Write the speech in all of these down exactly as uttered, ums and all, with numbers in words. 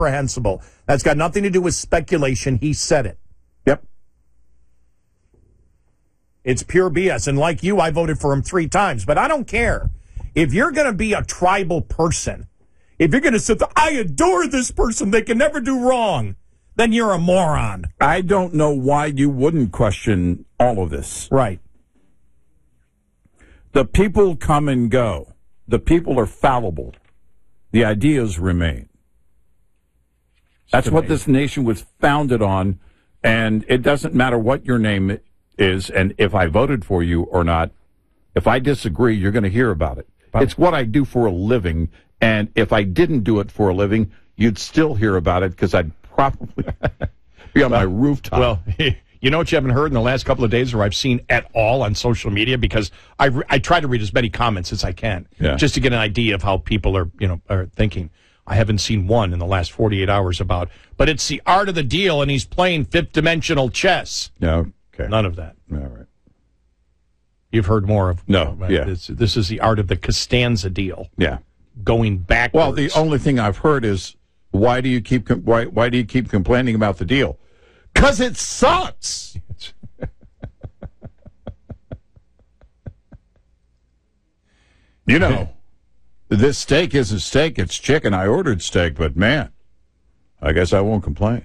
reprehensible. That's got nothing to do with speculation. He said it. Yep. It's pure B S. And like you, I voted for him three times. But I don't care. If you're going to be a tribal person, if you're going to sit there, I adore this person, they can never do wrong, then you're a moron. I don't know why you wouldn't question all of this. Right. The people come and go. The people are fallible. The ideas remain. That's what this nation was founded on, and it doesn't matter what your name is, and if I voted for you or not. If I disagree, you're going to hear about it. It's what I do for a living, and if I didn't do it for a living, you'd still hear about it because I'd probably be on well, my rooftop. Well, you know what you haven't heard in the last couple of days or I've seen at all on social media? Because I, re- I try to read as many comments as I can yeah. just to get an idea of how people are, you know, are thinking. I haven't seen one in the last forty-eight hours about, but it's the art of the deal, and he's playing fifth-dimensional chess. No, okay. None of that. All right. You've heard more of no. Uh, yeah. This, this is the art of the Costanza deal. Yeah. Going backwards. Well, the only thing I've heard is why do you keep com- why why do you keep complaining about the deal? Because it sucks. You know, this steak isn't steak; it's chicken. I ordered steak, but man, I guess I won't complain.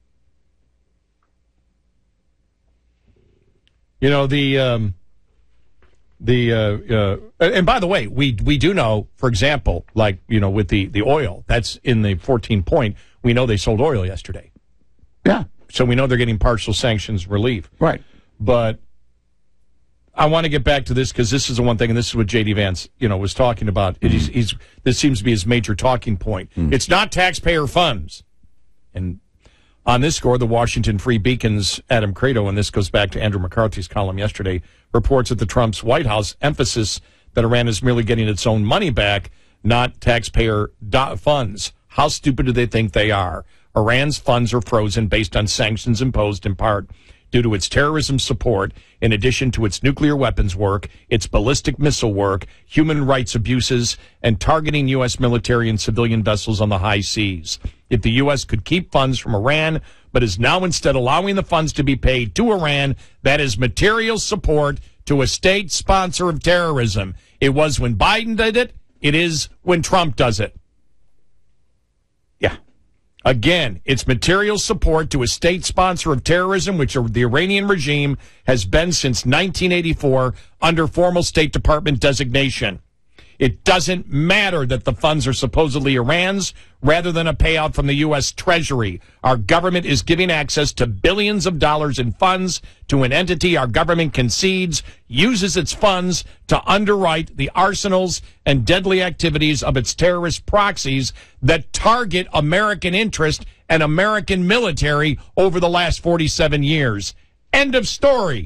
You know the. Um, The uh, uh, and by the way, we we do know, for example, like you know, with the, the oil that's in the fourteen point, we know they sold oil yesterday. Yeah, so we know they're getting partial sanctions relief. Right, but I want to get back to this because this is the one thing, and this is what J D Vance you know was talking about. Mm-hmm. He's, he's this seems to be his major talking point. Mm-hmm. It's not taxpayer funds, and on this score, the Washington Free Beacon's Adam Credo, and this goes back to Andrew McCarthy's column yesterday, reports that the Trump's White House emphasis that Iran is merely getting its own money back, not taxpayer do- funds. How stupid do they think they are? Iran's funds are frozen based on sanctions imposed in part due to its terrorism support, in addition to its nuclear weapons work, its ballistic missile work, human rights abuses, and targeting U S military and civilian vessels on the high seas. If the U S could keep funds from Iran, but is now instead allowing the funds to be paid to Iran, that is material support to a state sponsor of terrorism. It was when Biden did it. It is when Trump does it. Yeah. Again, it's material support to a state sponsor of terrorism, which the Iranian regime has been since nineteen eighty-four under formal State Department designation. It doesn't matter that the funds are supposedly Iran's rather than a payout from the U S Treasury. Our government is giving access to billions of dollars in funds to an entity our government concedes uses its funds to underwrite the arsenals and deadly activities of its terrorist proxies that target American interest and American military over the last forty-seven years. End of story.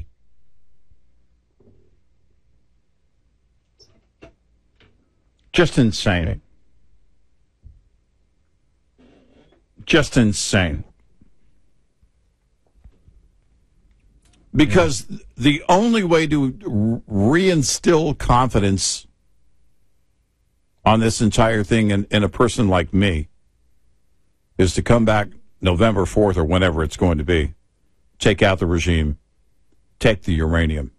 Just insane. Just insane. Because yeah. the only way to reinstill confidence on this entire thing in, in a person like me is to come back November fourth or whenever it's going to be, take out the regime, take the uranium.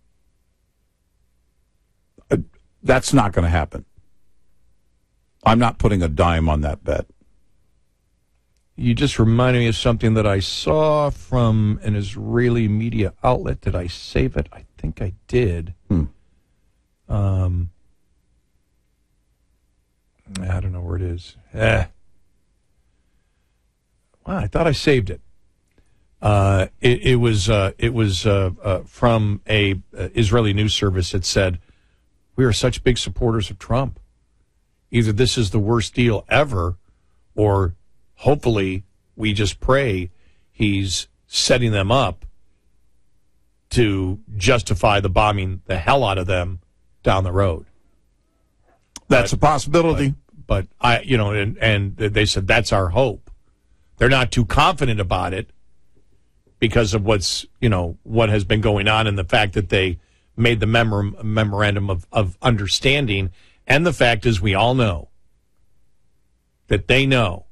Uh, that's not going to happen. I'm not putting a dime on that bet. You just reminded me of something that I saw from an Israeli media outlet. Did I save it? I think I did. Hmm. Um, I don't know where it is. Eh. Wow, I thought I saved it. Uh, it, it was uh, it was uh, uh, from a uh, Israeli news service that said, "We are such big supporters of Trump. Either this is the worst deal ever, or hopefully we just pray he's setting them up to justify the bombing the hell out of them down the road." That's but, a possibility. But, but I, you know, and, and they said that's our hope. They're not too confident about it because of what's, you know, what has been going on and the fact that they made the memor- memorandum of, of understanding. And the fact is, we all know that they know